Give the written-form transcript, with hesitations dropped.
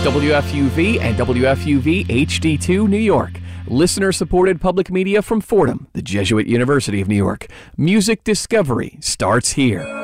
WFUV and WFUV HD2 New York. Listener-supported public media from Fordham, the Jesuit University of New York. Music discovery starts here.